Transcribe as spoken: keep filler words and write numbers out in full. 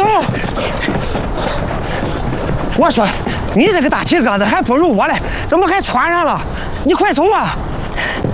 走！我说，你这个大体个子还不如我嘞，怎么还穿上了？你快走啊！